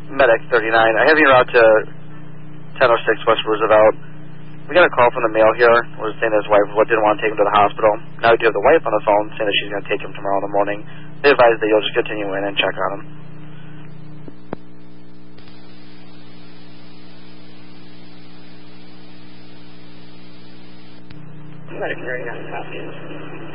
Medic 39. I have you out to 1006 West Roosevelt. We got a call from the mail here. Was saying his wife didn't want to take him to the hospital. Now we do have the wife on the phone saying that she's going to take him tomorrow in the morning. They advise that you'll just continue in and check on him. Medic 39, copy.